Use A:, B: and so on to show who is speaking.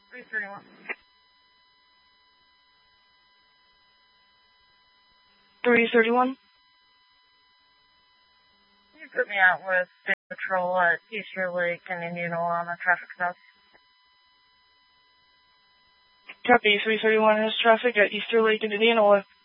A: 331.
B: 331.
A: Can you put me out with State Patrol at Easter Lake and Indianola on a traffic stop?
B: Copy. 331 has traffic at Easter Lake and Indianola.